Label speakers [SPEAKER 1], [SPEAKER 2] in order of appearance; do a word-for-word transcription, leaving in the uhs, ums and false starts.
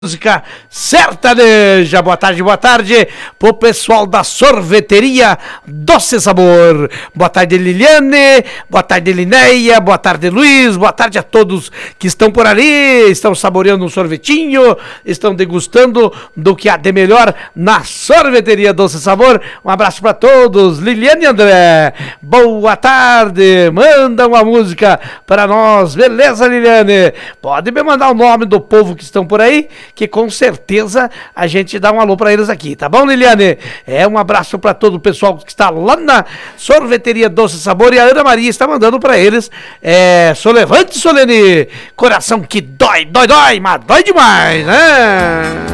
[SPEAKER 1] Música sertaneja. Boa tarde, boa tarde pro pessoal da sorveteria Doce Sabor. Boa tarde, Liliane. Boa tarde, Lineia. Boa tarde, Luiz. Boa tarde a todos que estão por ali, estão saboreando um sorvetinho, estão degustando do que há de melhor na sorveteria Doce Sabor. Um abraço para todos. Liliane e André, boa tarde. Manda uma música para nós, beleza, Liliane? Pode me mandar o nome do povo que estão por aí, que com certeza a gente dá um alô pra eles aqui, tá bom, Liliane? É, um abraço pra todo o pessoal que está lá na sorveteria Doce Sabor, e a Ana Maria está mandando pra eles, é, Solevante, Solene, coração que dói, dói, dói, mas dói demais, né?